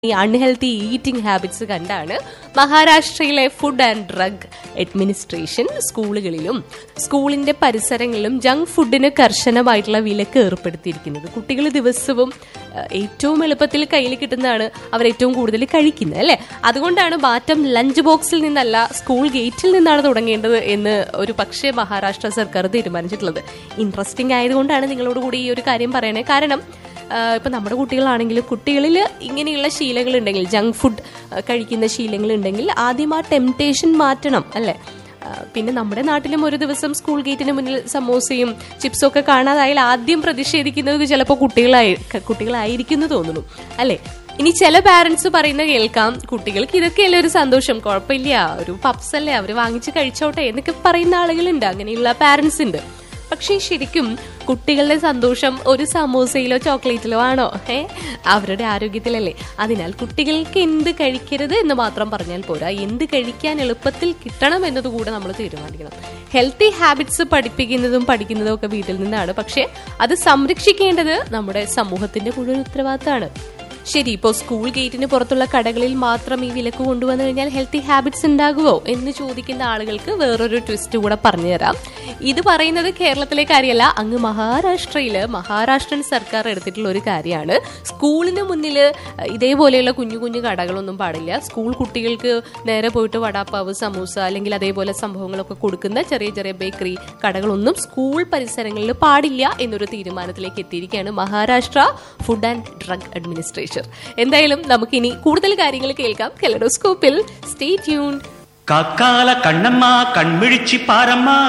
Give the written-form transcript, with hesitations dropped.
ഈ unhealthy eating habits കണ്ടാണ് മഹാരാഷ്ട്രയിലെ ഫുഡ് ആൻഡ് ഡ്രഗ് അഡ്മിനിസ്ട്രേഷൻ സ്കൂളുകളിലും സ്കൂളിന്റെ പരിസരങ്ങളിലും ജങ്ക് ഫുഡിന് കർശനമായിട്ടുള്ള വിലക്ക് ഏർപ്പെടുത്തിയിരിക്കുന്നത്. കുട്ടികൾ ദിവസവും ഏറ്റവും എളുപ്പത്തിൽ കയ്യിൽ കിട്ടുന്നതാണ് അവർ ഏറ്റവും കൂടുതൽ കഴിക്കുന്നത്, അല്ലെ? അതുകൊണ്ടാണ് മാറ്റം ലഞ്ച് ബോക്സിൽ നിന്നല്ല സ്കൂൾ ഗേറ്റിൽ നിന്നാണ് തുടങ്ങേണ്ടത് എന്ന് ഒരു പക്ഷേ മഹാരാഷ്ട്ര സർക്കാർ തീരുമാനിച്ചിട്ടുള്ളത്. ഇൻട്രസ്റ്റിംഗ് ആയതുകൊണ്ടാണ് നിങ്ങളോട് കൂടി ഈ ഒരു കാര്യം പറയണേ. കാരണം ഇപ്പൊ നമ്മുടെ കുട്ടികളാണെങ്കിലും കുട്ടികളിൽ ഇങ്ങനെയുള്ള ശീലങ്ങൾ ഉണ്ടെങ്കിൽ, ജങ്ക് ഫുഡ് കഴിക്കുന്ന ശീലങ്ങൾ ഉണ്ടെങ്കിൽ ആദ്യം ആ ടെംപ്ടേഷൻ മാറ്റണം, അല്ലെ? പിന്നെ നമ്മുടെ നാട്ടിലും ഒരു ദിവസം സ്കൂൾ ഗേറ്റിന് മുന്നിൽ സമോസയും ചിപ്സും ഒക്കെ കാണാതായാൽ ആദ്യം പ്രതിഷേധിക്കുന്നത് ചിലപ്പോൾ കുട്ടികളായിരിക്കുന്നു തോന്നുന്നു, അല്ലെ? ഇനി ചില പാരന്റ്സ് പറയുന്ന കേൾക്കാം, കുട്ടികൾക്ക് ഇതൊക്കെയല്ലേ ഒരു സന്തോഷം, കുഴപ്പമില്ല, ഒരു പപ്സ് അല്ലേ, അവര് വാങ്ങിച്ച് കഴിച്ചോട്ടെ എന്നൊക്കെ പറയുന്ന ആളുകളുണ്ട്, അങ്ങനെയുള്ള പാരന്റ്സ് ഉണ്ട്. പക്ഷേ ശരിക്കും കുട്ടികളുടെ സന്തോഷം ഒരു സമോസയിലോ ചോക്ലേറ്റിലോ ആണോ? അവരുടെ ആരോഗ്യത്തിലല്ലേ. അതിനാൽ കുട്ടികൾക്ക് എന്ത് കഴിക്കരുത് എന്ന് മാത്രം പറഞ്ഞാൽ പോരാ, എന്ത് കഴിക്കാൻ എളുപ്പത്തിൽ കിട്ടണം എന്നതുകൂടെ നമ്മൾ തീരുമാനിക്കണം. ഹെൽത്തി ഹാബിറ്റ്സ് പഠിക്കുന്നതും ഒക്കെ വീട്ടിൽ നിന്നാണ്. പക്ഷെ അത് സംരക്ഷിക്കേണ്ടത് നമ്മുടെ സമൂഹത്തിന്റെ മുഴുവൻ ഉത്തരവാദിത്തമാണ്. ശരി, ഇപ്പോൾ സ്കൂൾ ഗേറ്റിന് പുറത്തുള്ള കടകളിൽ മാത്രം ഈ വിലക്ക് കൊണ്ടുവന്നു കഴിഞ്ഞാൽ ഹെൽത്തി ഹാബിറ്റ്സ് ഉണ്ടാകുമോ എന്ന് ചോദിക്കുന്ന ആളുകൾക്ക് വേറൊരു ട്വിസ്റ്റ് കൂടെ പറഞ്ഞുതരാം. ഇത് പറയുന്നത് കേരളത്തിലെ കാര്യമല്ല, അങ്ങ് മഹാരാഷ്ട്രൻ സർക്കാർ എടുത്തിട്ടുള്ള ഒരു കാര്യമാണ്. സ്കൂളിന് മുന്നിൽ ഇതേപോലെയുള്ള കുഞ്ഞു കുഞ്ഞു കടകളൊന്നും പാടില്ല. സ്കൂൾ കുട്ടികൾക്ക് നേരെ പോയിട്ട് വടാപ്പാവ്, സമൂസ അല്ലെങ്കിൽ അതേപോലെ സംഭവങ്ങളൊക്കെ കൊടുക്കുന്ന ചെറിയ ചെറിയ ബേക്കറി കടകളൊന്നും സ്കൂൾ പരിസരങ്ങളിൽ പാടില്ല എന്നൊരു തീരുമാനത്തിലേക്ക് എത്തിയിരിക്കുകയാണ് Maharashtra food and drug administration. എന്തായാലും നമുക്കിനി കൂടുതൽ കാര്യങ്ങൾ കേൾക്കാം കെലഡോസ്കോപ്പിൽ. Stay tuned. കാക്കാല കണ്ണമ്മ കൺമിഴിച്ചി പാരമ്മ